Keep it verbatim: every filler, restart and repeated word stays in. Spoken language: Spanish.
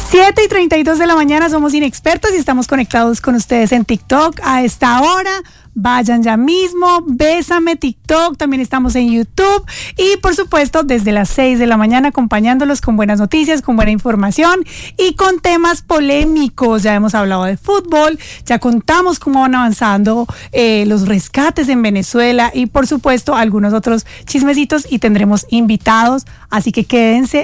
siete y treinta y dos de la mañana, somos Inexpertos y estamos conectados con ustedes en TikTok a esta hora. Vayan ya mismo, Bésame TikTok, también estamos en YouTube y por supuesto desde las seis de la mañana acompañándolos con buenas noticias, con buena información y con temas polémicos. Ya hemos hablado de fútbol, ya contamos cómo van avanzando eh, los rescates en Venezuela y por supuesto algunos otros chismecitos y tendremos invitados, así que quédense